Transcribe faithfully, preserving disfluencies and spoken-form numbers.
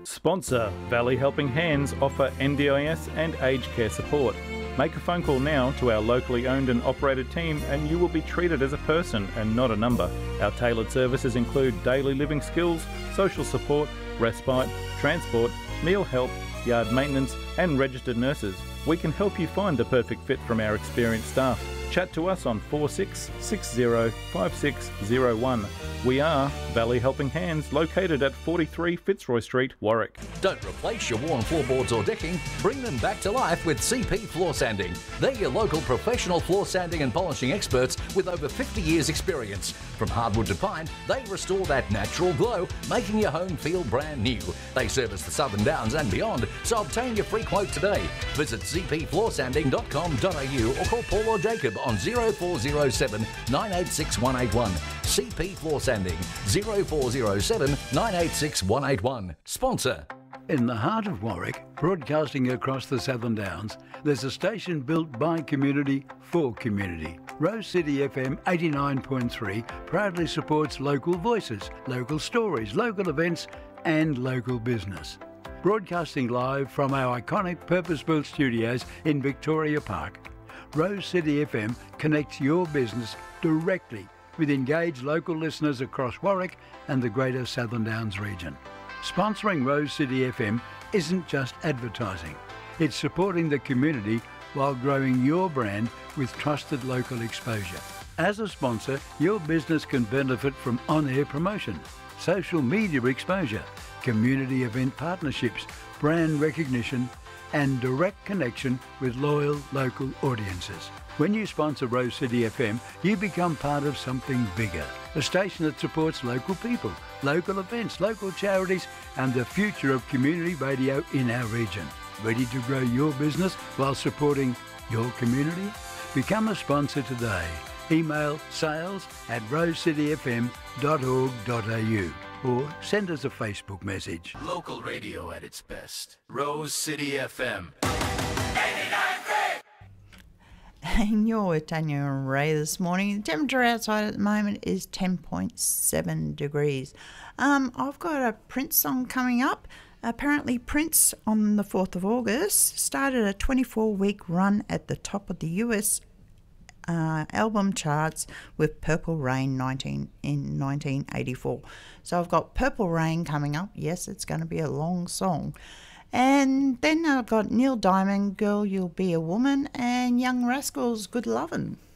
Sponsor Valley Helping Hands offer N D I S and aged care support. Make a phone call now to our locally owned and operated team and you will be treated as a person and not a number. Our tailored services include daily living skills, social support, respite, transport, meal help, yard maintenance and registered nurses. We can help you find the perfect fit from our experienced staff. Chat to us on four six six zero five six zero one. We are Valley Helping Hands, located at forty-three Fitzroy Street, Warwick. Don't replace your worn floorboards or decking. Bring them back to life with C P Floor Sanding. They're your local professional floor sanding and polishing experts with over fifty years experience. From hardwood to pine, they restore that natural glow, making your home feel brand new. They service the Southern Downs and beyond, so obtain your free quote today. Visit c p floor sanding dot com dot a u or call Paul or Jacob on zero four zero seven nine eight six one eight one. C P Floor Sanding, zero four zero seven nine eight six one eight one. Sponsor. In the heart of Warwick, broadcasting across the Southern Downs, there's a station built by community for community. Rose City F M eighty-nine point three proudly supports local voices, local stories, local events and local business. Broadcasting live from our iconic purpose-built studios in Victoria Park, Rose City F M connects your business directly with engaged local listeners across Warwick and the greater Southern Downs region. Sponsoring Rose City F M isn't just advertising. It's supporting the community while growing your brand with trusted local exposure. As a sponsor, your business can benefit from on-air promotion, social media exposure, community event partnerships, brand recognition, and direct connection with loyal local audiences. When you sponsor Rose City F M, you become part of something bigger, a station that supports local people, local events, local charities, and the future of community radio in our region. Ready to grow your business while supporting your community? Become a sponsor today. Email sales at rose city f m dot org dot a u or send us a Facebook message. Local radio at its best. Rose City F M. And you're with Tanya and Ray this morning. The temperature outside at the moment is ten point seven degrees. Um, I've got a Prince song coming up. Apparently Prince on the fourth of August started a twenty-four week run at the top of the U S uh, album charts with Purple Rain nineteen in nineteen eighty-four. So I've got Purple Rain coming up. Yes, it's going to be a long song. And then I've got Neil Diamond, Girl You'll Be a Woman, and Young Rascals, Good Lovin'.